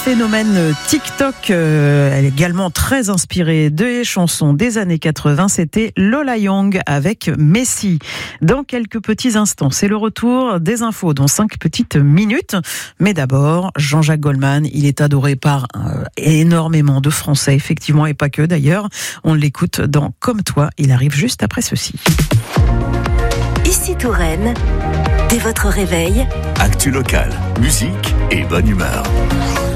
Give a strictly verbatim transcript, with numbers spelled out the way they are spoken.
phénomène TikTok, euh, elle est également très inspirée des chansons des années quatre-vingts. C'était Lola Young avec Messi. Dans quelques petits instants, c'est le retour des infos dans cinq petites minutes. Mais d'abord, Jean-Jacques Goldman, il est adoré par euh, énormément de Français, effectivement, et pas que d'ailleurs. On l'écoute dans Comme toi, il arrive juste après ceci. Ici Touraine, dès votre réveil, actu local, musique et bonne humeur.